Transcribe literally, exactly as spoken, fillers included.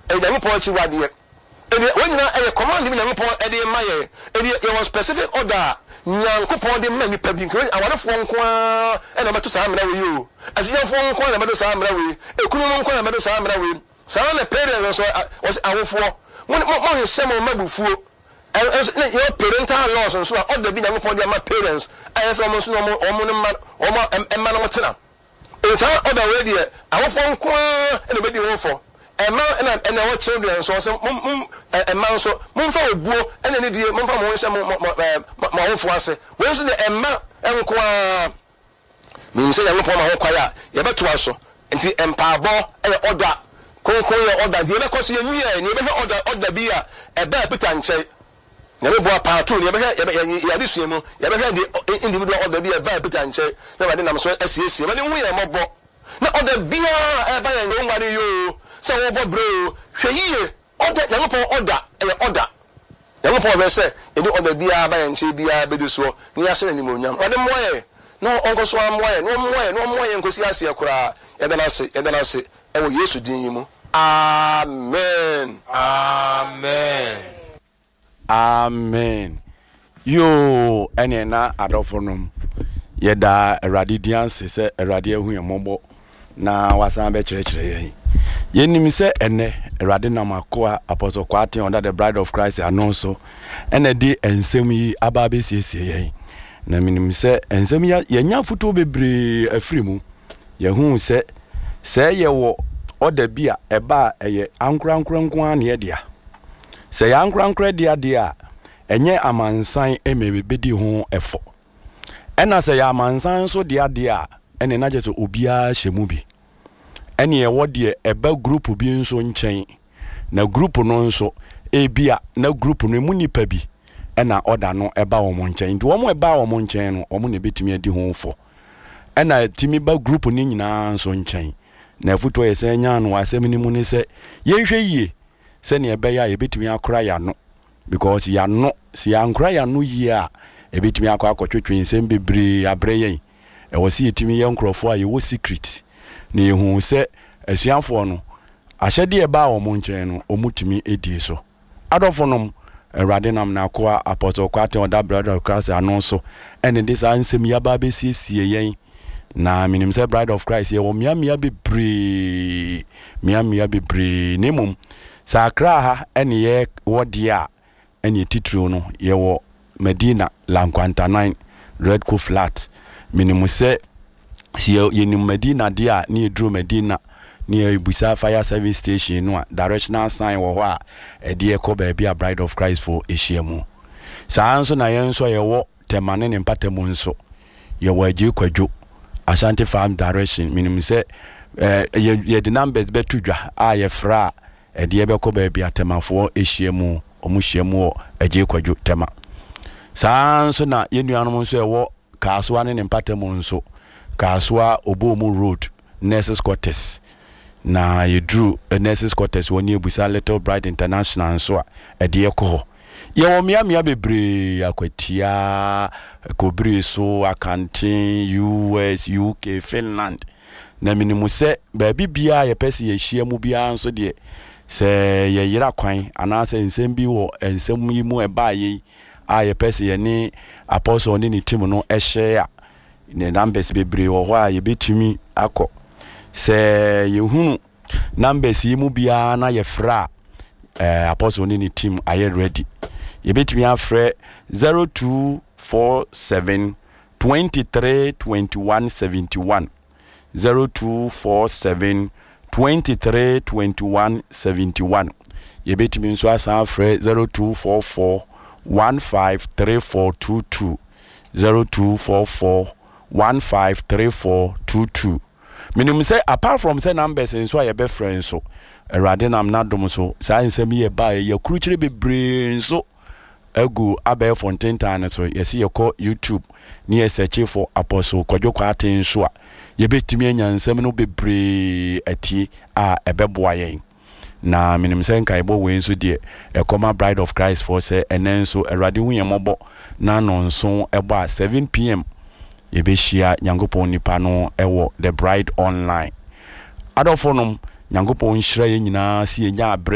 e Nyankopon chi wade e when you na e command me Nyankopon e dey maye e dey was specific order Nyankopon dey man nipa bi nkan awarefo nko a e na meto saa mra we yo asuyafo nko na meto saa mra we e kunu nko na meto saa mra we saa na parents so was awofo mo mo hwese mo mabufuo your parental laws so order bi Nyankopon dey ma parents ayese mo so no mo mo ma o ma emma no tena so order we dey awofo nko e na be di wofo emma na na what children so so emma so mo fa obuo e na ne die mo fa mo hwese mo ma wofo ase we so dey emma enko a mi se Nyankopon ma ho kwaya ye beto aso nti empaabo e order konkon ye order die be koso ye nwie ni be order order bi a e ba pita nche na be boa paatu ni be ya de suemu ya be de individual order bi e ba pita nche na ba de nam so asiesie ba de hu ye mobo na order bi a e ba ye ngware yo se wo bo bro hwe yiye order Nyankopon order e order Nyankopon be se e de order bi a ba ye nche bi a be de so ni ase na ni monyam ode moye no onko so amoye no moye no moye nkosi ase akura e de na se e de na se e wo Yesu din yi mu. Amen. Amen. Amen. Yo, ene na adofonum. Yeda erade dianse se erade ehu yemobo na wasan be kirekire yen. Yenim se ene erade na makoa apostle Kwate under the bride of Christ anonso ene di ensem yi aba be siesie yen. Na minim se ensem ya yenya futo bebre afrimu. Yehu se se yewo order bia eba eye ankura ankura nko na ye dia se ya ankura ankura dia dia enye amansan emebedi ho efo ena se ya amansan so dia dia ene na jese obia hyemu bi ene ye wode eba group bi nso nchen na group no nso ebia na group no mu nipa bi ena order no eba wo mo nchen nti wo mo eba wo mo nchen no wo mo ne betimi adi ho fo ena timi ba group ni nyina nso nchen na futo yese nya no asem ni mu ni se yenhwe yie se ne ebe ya ebetimi akora ya no because ya no si ya nkora ya no yie a ebetimi akwa akotwetwe nsem bebre abre yen e wo si etimi ye nkrofo a ye wo secret na ehu se asuafo no ahyede e ba wo mo nchen no omutimi edi so adofonom Erade nam na kwa apostle Kwate under brother of Christ anonso ene dis ansem ya ba be siesie yen na minim se bride of Christ ye wo mia mia bebre mia mia bebre nemum sakra ha ene ye wodia ene titru no ye wo Medina Lankwanta nine Red Co flat minim se si ye ni Medina dia ni edru Medina ni Ibusa fire service station no directional sign wo ho a e de ko ba bia bride of Christ for ehyiamu saa nso na ye nso ye wo temane ne mpatemu nso ye wo agi kwadwo Ashanti Farm direction minim se eh ye the numbers betudwa a ye fra e de be ko ba bia temafo ehyiamu omu hyiamu agi kwadwo tema saa nso na ye nuanom nso ye wo kaaswa ne mpatemu nso kaaswa Obomu road nurses quarters na ye drew a nurses quarters woni Ebusa Little Bride International so e de ko ye wo mia mia bebre akwatia kobri so Akantin U S U K Finland na minimu se ba bibia ye pese ye hyiamu bia nso de se ye yira kwan ana se nsem bi wo ensem yi mu e ba ye a ye pese ye ni apostle ni ni team no e share ne numbers bebre wo ho a ye betumi akọ se yehunu numbers yi mu bia na ye fra eh apostle ni ni team aye ready ye betumi afre zero two four seven two three two one seven one zero two four seven two three two one seven one ye betumi nso asa afre zero two four four one five three four two two zero two four four one five three four two two minimum say apart from say numbers nso aye be friends so erade nam na dom so sa nsem ye ba ye kuruchire bebre nso egu abe Fontaine Town so yesi ye call YouTube ni ye search for Apostle Kwadwo Kwate nso a ye betimi anya nsem no bebre atie a ebeboa yen na minimum say nkai bo we nso de e koma Bride of Christ for say enen so erade hu ye mobo na no nso ebo a seven p m Yebeshia Nyankopon nipa no ewo the bride online adofonom Nyankopon hyira ye nyina si enya